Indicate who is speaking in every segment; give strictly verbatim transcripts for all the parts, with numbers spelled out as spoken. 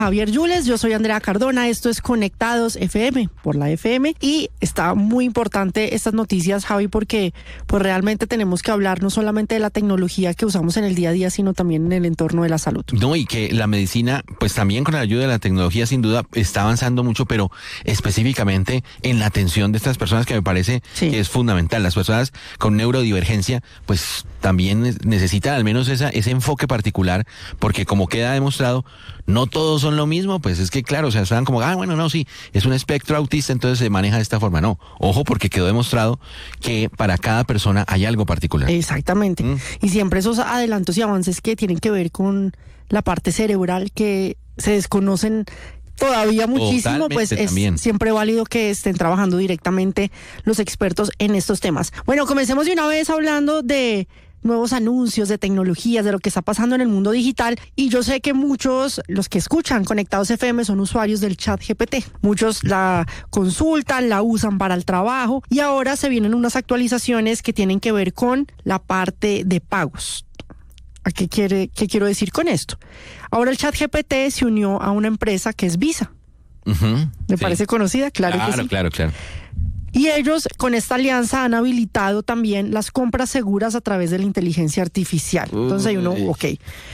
Speaker 1: Javier Yules, yo soy Andrea Cardona, esto es Conectados F M por la F M y está muy importante estas noticias, Javi, porque pues realmente tenemos que hablar no solamente de la tecnología que usamos en el día a día, sino también en el entorno de la salud.
Speaker 2: No, y que la medicina, pues también con la ayuda de la tecnología sin duda está avanzando mucho, pero específicamente en la atención de estas personas que me parece sí. que es fundamental. Las personas con neurodivergencia, pues también necesitan al menos esa, ese enfoque particular, porque como queda demostrado, no todos son lo mismo, pues es que claro, o sea, están como, ah, bueno, no, sí, es un espectro autista, entonces se maneja de esta forma. No, ojo, porque quedó demostrado que para cada persona hay algo particular.
Speaker 1: Exactamente. Mm. Y siempre esos adelantos y avances que tienen que ver con la parte cerebral que se desconocen todavía muchísimo, Totalmente pues es también. siempre válido que estén trabajando directamente los expertos en estos temas. Bueno, comencemos de una vez hablando de nuevos anuncios de tecnologías, de lo que está pasando en el mundo digital, y yo sé que muchos, los que escuchan Conectados F M, son usuarios del ChatGPT. Muchos la consultan, la usan para el trabajo, y ahora se vienen unas actualizaciones que tienen que ver con la parte de pagos. ¿A qué quiere, qué quiero decir con esto? Ahora el ChatGPT se unió a una empresa que es Visa.
Speaker 2: Uh-huh,
Speaker 1: ¿Me
Speaker 2: sí.
Speaker 1: parece conocida? Claro,
Speaker 2: claro
Speaker 1: que sí.
Speaker 2: Claro, claro.
Speaker 1: Y ellos con esta alianza han habilitado también las compras seguras a través de la inteligencia artificial. Entonces hay uno, ok.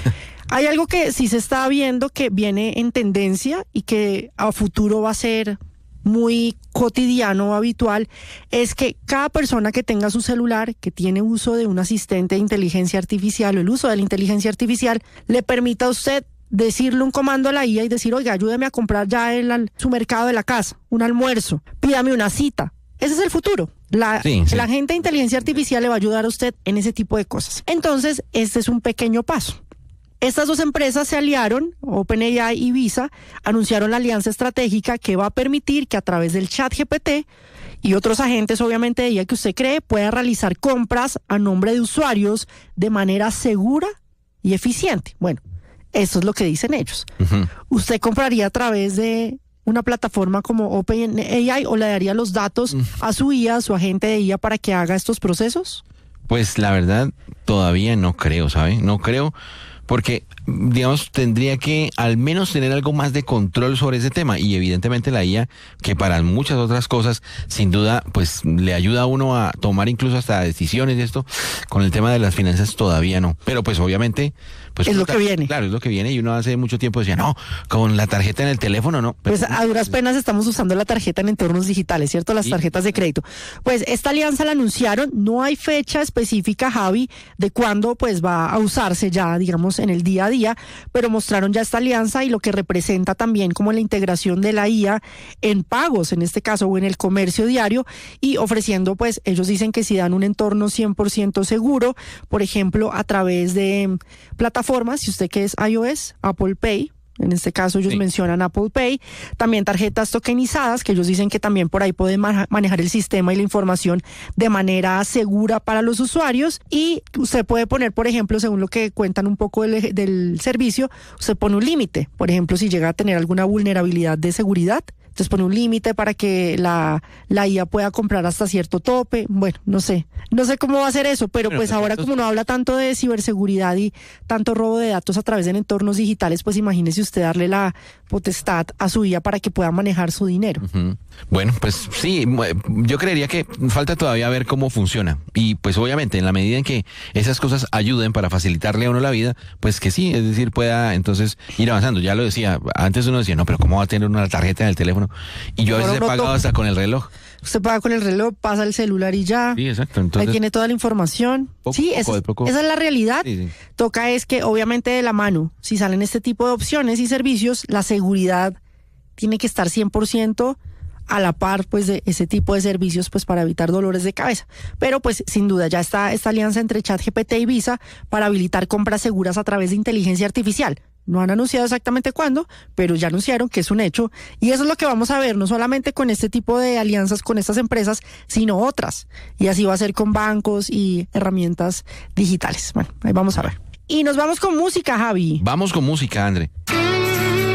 Speaker 1: Hay algo que sí se está viendo que viene en tendencia y que a futuro va a ser muy cotidiano o habitual, es que cada persona que tenga su celular, que tiene uso de un asistente de inteligencia artificial o el uso de la inteligencia artificial, le permita a usted decirle un comando a la I A y decir, oiga, ayúdeme a comprar ya el supermercado de la casa, un almuerzo, pídame una cita. Ese es el futuro. La, sí, sí. la gente de inteligencia artificial le va a ayudar a usted en ese tipo de cosas. Entonces, este es un pequeño paso. Estas dos empresas se aliaron, OpenAI y Visa, anunciaron la alianza estratégica que va a permitir que a través del ChatGPT y otros agentes, obviamente, de I A que usted cree, pueda realizar compras a nombre de usuarios de manera segura y eficiente. Bueno, eso es lo que dicen ellos. Uh-huh. ¿Usted compraría a través de una plataforma como OpenAI o le daría los datos uh-huh. a su I A, a su agente de I A para que haga estos procesos?
Speaker 2: Pues la verdad, todavía no creo, ¿sabe? No creo. Porque, digamos, tendría que al menos tener algo más de control sobre ese tema. Y evidentemente la I A, que para muchas otras cosas, sin duda, pues le ayuda a uno a tomar incluso hasta decisiones de esto. Con el tema de las finanzas todavía no. Pero pues obviamente, pues
Speaker 1: es lo que viene.
Speaker 2: Claro, es lo que viene. Y uno hace mucho tiempo decía, no, con la tarjeta en el teléfono no.
Speaker 1: Pero, pues a duras penas estamos usando la tarjeta en entornos digitales, ¿cierto? Las ¿sí? tarjetas de crédito. Pues esta alianza la anunciaron. No hay fecha específica, Javi, de cuándo pues va a usarse ya, digamos, en el día a día, pero mostraron ya esta alianza y lo que representa también como la integración de la I A en pagos, en este caso, o en el comercio diario, y ofreciendo, pues, ellos dicen que si dan un entorno cien por ciento seguro, por ejemplo, a través de plataformas, si usted que es iOS, Apple Pay, en este caso ellos sí. mencionan Apple Pay, también tarjetas tokenizadas, que ellos dicen que también por ahí pueden ma- manejar el sistema y la información de manera segura para los usuarios, y usted puede poner, por ejemplo, según lo que cuentan un poco del, del servicio, usted pone un límite, por ejemplo, si llega a tener alguna vulnerabilidad de seguridad, entonces pone un límite para que la, la I A pueda comprar hasta cierto tope. Bueno, no sé, no sé cómo va a ser eso, pero, pero pues ahora como no habla tanto de ciberseguridad y tanto robo de datos a través de entornos digitales, pues imagínese usted darle la potestad a su I A para que pueda manejar su dinero.
Speaker 2: Uh-huh. Bueno, pues sí, yo creería que falta todavía ver cómo funciona. Y pues obviamente en la medida en que esas cosas ayuden para facilitarle a uno la vida, pues que sí, es decir, pueda entonces ir avanzando. Ya lo decía, antes uno decía, no, pero ¿cómo va a tener una tarjeta en el teléfono? Y yo a veces he pagado hasta con el reloj.
Speaker 1: Usted paga con el reloj, pasa el celular y ya.
Speaker 2: Sí, exacto. Entonces,
Speaker 1: ahí tiene toda la información.
Speaker 2: Poco,
Speaker 1: sí,
Speaker 2: poco,
Speaker 1: esa,
Speaker 2: de poco.
Speaker 1: esa es la realidad.
Speaker 2: Sí, sí.
Speaker 1: Toca es que obviamente de la mano, si salen este tipo de opciones y servicios, la seguridad tiene que estar cien por ciento a la par pues de ese tipo de servicios pues para evitar dolores de cabeza. Pero pues sin duda ya está esta alianza entre ChatGPT y Visa para habilitar compras seguras a través de inteligencia artificial. No han anunciado exactamente cuándo, pero ya anunciaron que es un hecho. Y eso es lo que vamos a ver, no solamente con este tipo de alianzas con estas empresas, sino otras. Y así va a ser con bancos y herramientas digitales. Bueno, ahí vamos a ver. Y nos vamos con música, Javi.
Speaker 2: Vamos con música, André.